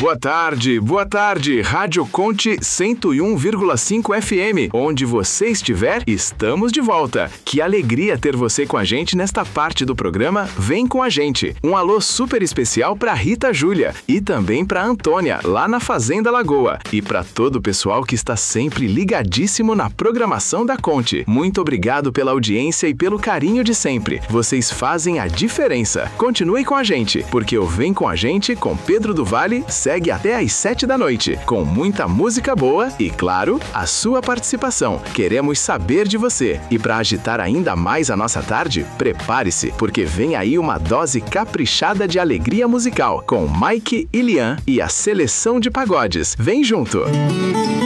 boa tarde, Rádio Conte 101,5 FM. Onde você estiver, estamos de volta. Que alegria ter você com a gente nesta parte do programa Vem Com a Gente. Um alô super especial para Rita Júlia e também para Antônia, lá na Fazenda Lagoa. E para todo o pessoal que está sempre ligadíssimo na programação da Conte. Muito obrigado pela audiência e pelo carinho de sempre. Vocês fazem a diferença. Continue com a gente, porque o Vem Com a Gente com Pedro do Vale segue até às 7 da noite, com muita música boa e, claro, a sua participação. Queremos saber de você. E para agitar ainda mais a nossa tarde, prepare-se, porque vem aí uma dose caprichada de alegria musical, com Mike e Lian e a seleção de pagodes. Vem junto!